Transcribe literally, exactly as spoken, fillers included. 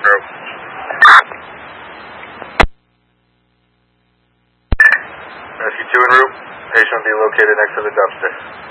Route. Rescue two en route. Patient will be located next to the dumpster.